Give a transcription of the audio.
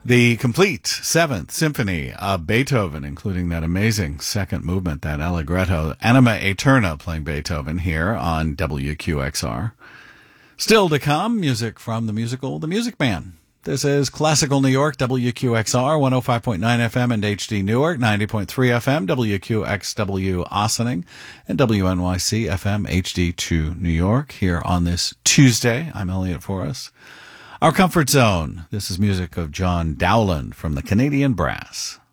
The complete Seventh Symphony of Beethoven, including that amazing second movement, that Allegretto, Anima Aeterna, playing Beethoven here on WQXR. Still to come, music from the musical The Music Man. This is Classical New York, WQXR, 105.9 FM and HD Newark, 90.3 FM, WQXW Ossining, and WNYC FM HD2 New York. Here on this Tuesday, I'm Elliot Forrest. Our Comfort Zone. This is music of John Dowland from the Canadian Brass.